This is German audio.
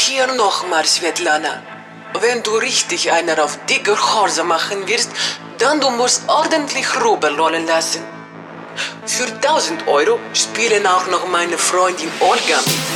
hier nochmal, Svetlana. Wenn du richtig einer auf die Gehorse machen wirst, dann du musst ordentlich rüberrollen lassen. Für 1.000 € spielen auch noch meine Freundin Olga mit.